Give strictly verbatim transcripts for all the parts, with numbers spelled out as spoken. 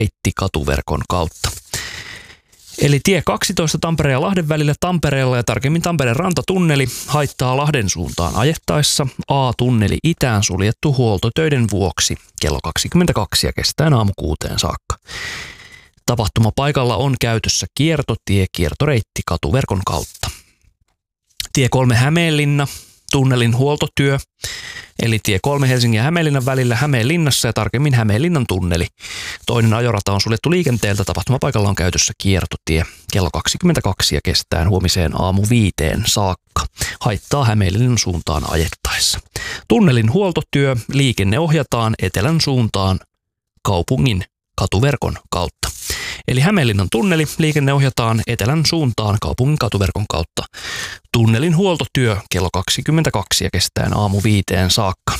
reitti-katuverkon kautta. Eli tie kaksitoista Tampereen ja Lahden välillä Tampereella ja tarkemmin Tampereen rantatunneli haittaa Lahden suuntaan ajettaessa. A-tunneli itään suljettu huoltotöiden vuoksi kello kaksikymmentäkaksi ja kestää aamu kuuteen saakka. Tapahtumapaikalla on käytössä kiertotie, kiertoreitti katuverkon kautta. Tie kolme Hämeenlinna, tunnelin huoltotyö, eli tie kolme Helsingin ja Hämeenlinnan välillä Hämeenlinnassa ja tarkemmin Hämeenlinnan tunneli. Toinen ajorata on suljettu liikenteeltä, tapahtumapaikalla on käytössä kiertotie kello kaksikymmentäkaksi ja kestää huomiseen aamu viiteen saakka. Haittaa Hämeenlinnan suuntaan ajettaessa. Tunnelin huoltotyö, liikenne ohjataan etelän suuntaan kaupungin katuverkon kautta. Eli Hämeenlinnan tunneli, liikenne ohjataan etelän suuntaan kaupungin katuverkon kautta. Tunnelin huoltotyö kello kaksikymmentäkaksi ja kestää aamu viiteen saakka.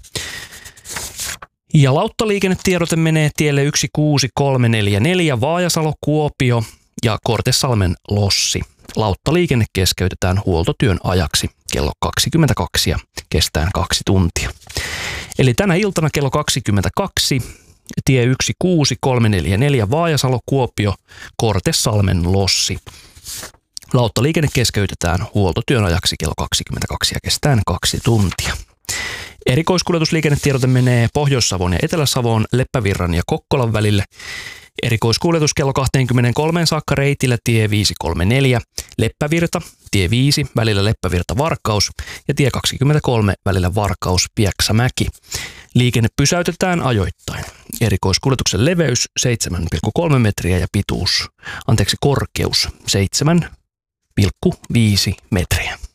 Ja lauttaliikennetiedote menee tielle yksi kuusi kolme neljä neljä Vaajasalo-Kuopio ja Kortesalmen Lossi. Lauttaliikenne keskeytetään huoltotyön ajaksi kello kaksikymmentäkaksi ja kestää kaksi tuntia. Eli tänä iltana kello kaksikymmentäkaksi tie yksi kuusi kolme neljä neljä Vaajasalo-Kuopio, Kortesalmen Lossi. Lauttaliikenne keskeytetään huoltotyön ajaksi kello kaksikymmentäkaksi ja kestää kaksi tuntia. Erikoiskuljetusliikennetiedote menee Pohjois-Savon ja Etelä-Savon, Leppävirran ja Kokkolan välille. Erikoiskuljetus kello kaksikymmentäkolme saakka reitillä tie viisi kolme neljä Leppävirta, tie viisi välillä Leppävirta-Varkaus ja tie kaksikymmentäkolme välillä Varkaus-Pieksämäki. Liikenne pysäytetään ajoittain. Erikoiskuljetuksen leveys seitsemän pilkku kolme metriä ja pituus, anteeksi korkeus seitsemän pilkku viisi metriä.